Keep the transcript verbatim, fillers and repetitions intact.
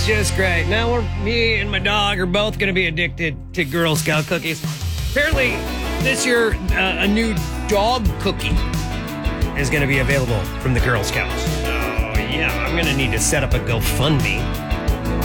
Just great. Now we're me and my dog are both going to be addicted to Girl Scout cookies. Apparently, this year uh, a new dog cookie is going to be available from the Girl Scouts. So yeah, I'm going to need to set up a GoFundMe